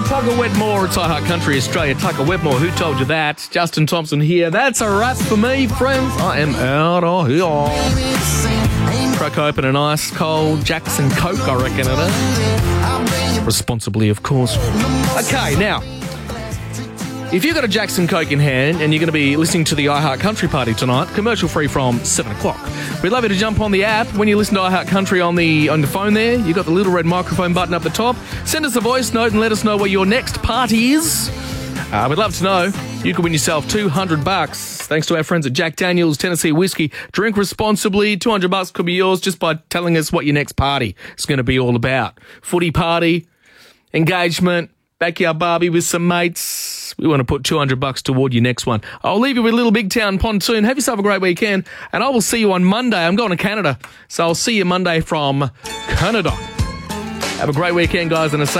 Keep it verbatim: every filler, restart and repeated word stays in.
Tugger Wedmore. It's iHeart Country Australia. Tugger Wedmore, who told you that? Justin Thompson here. That's a wrap for me, friends. I am out of here. Crack open an ice cold Jackson Coke, I reckon it is. Responsibly, of course. Okay, now, if you've got a Jackson Coke in hand and you're going to be listening to the iHeart Country Party tonight, commercial free from seven o'clock, we'd love you to jump on the app. When you listen to iHeart Country on the on the phone there, you've got the little red microphone button up the top. Send us a voice note and let us know where your next party is. Uh, we'd love to know. You could win yourself two hundred bucks thanks to our friends at Jack Daniel's Tennessee Whiskey. Drink responsibly. two hundred bucks could be yours just by telling us what your next party is going to be all about. Footy party, engagement, backyard barbie with some mates. We want to put two hundred bucks toward your next one. I'll leave you with Little Big Town Pontoon. Have yourself a great weekend, and I will see you on Monday. I'm going to Canada, so I'll see you Monday from Canada. Have a great weekend, guys, and a safe